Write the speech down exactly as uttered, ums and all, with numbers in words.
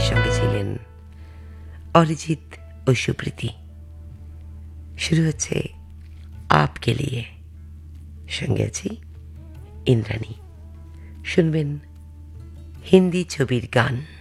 ইন্দ্রাণীর সঙ্গে ছিলেন অরিজিৎ ও সুপ্রীতি। শুরু হচ্ছে আপকে লিয়ে, সঙ্গে আছি ইন্দ্রাণী। শুনবেন হিন্দি ছবির গান।